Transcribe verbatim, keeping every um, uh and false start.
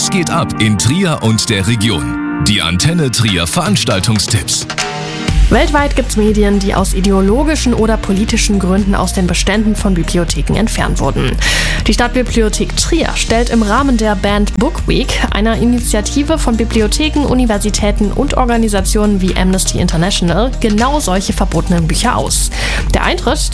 Was geht ab in Trier und der Region? Die Antenne Trier Veranstaltungstipps. Weltweit gibt es Medien, die aus ideologischen oder politischen Gründen aus den Beständen von Bibliotheken entfernt wurden. Die Stadtbibliothek Trier stellt im Rahmen der Banned Book Week, einer Initiative von Bibliotheken, Universitäten und Organisationen wie Amnesty International, genau solche verbotenen Bücher aus. Der Eintritt,